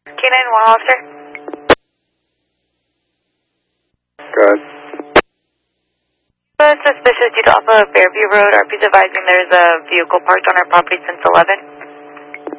K911 officer. Good. Suspicious due to off of Fairview Road. RP's advising there's a vehicle parked on our property since 11.